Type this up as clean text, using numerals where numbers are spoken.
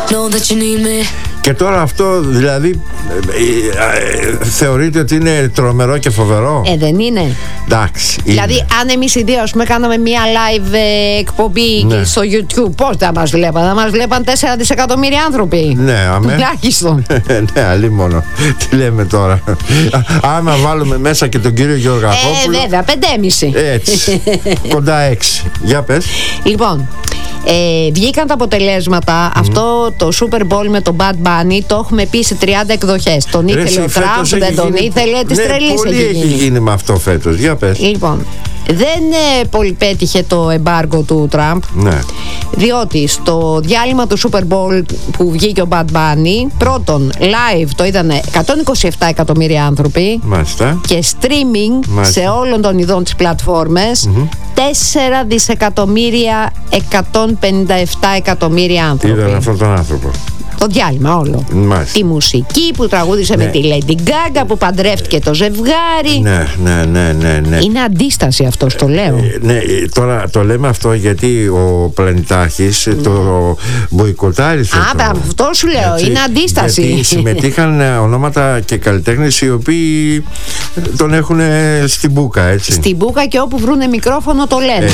know that you need me. Και τώρα αυτό δηλαδή θεωρείτε ότι είναι τρομερό και φοβερό? Δεν είναι? Εντάξει. Δηλαδή αν εμείς οι δύο κάναμε μια live εκπομπή ναι. στο YouTube, πώς θα μας βλέπαν? Θα μας βλέπαν 4 δισεκατομμύρια άνθρωποι. Ναι, αμέ. Τουλάχιστον. Ναι, αλλή μόνο. Τι λέμε τώρα? Άμα βάλουμε μέσα και τον κύριο Γεωργακόπουλο. Βέβαια, 5,5. Έτσι. Κοντά 6. Για πες. Λοιπόν, βγήκαν τα αποτελέσματα. Αυτό το Super Bowl με τον Bad Bunny το έχουμε πει σε 30 εκδοχές. Τον ήθελε ο Τραμπ, δεν τον ήθελε, της τρελής έχει γίνει με αυτό φέτος. Για πες. Λοιπόν, δεν πολύ πέτυχε το εμπάργκο του Τραμπ. Ναι. Διότι στο διάλειμμα του Super Bowl που βγήκε ο Bad Bunny, πρώτον live το είδαν 127 εκατομμύρια άνθρωποι. Μάλιστα. Και streaming σε όλων των ειδών τις πλατφόρμες 4 δισεκατομμύρια 157 εκατομμύρια άνθρωποι. Είδαν αυτόν τον άνθρωπο. Το διάλειμμα όλο. Μάλιστα. Τη μουσική που τραγούδισε με τη Lady Gaga, που παντρεύτηκε το ζευγάρι. Ναι. Είναι αντίσταση αυτό, το λέω. Ναι, τώρα το λέμε αυτό γιατί ο Πλανητάρχης το μποϊκοτάρισε. Αυτό σου λέω, έτσι, είναι αντίσταση. Γιατί συμμετείχαν ονόματα και καλλιτέχνες οι οποίοι τον έχουν στην μπούκα, έτσι. Στην μπούκα και όπου βρούνε μικρόφωνο το λένε.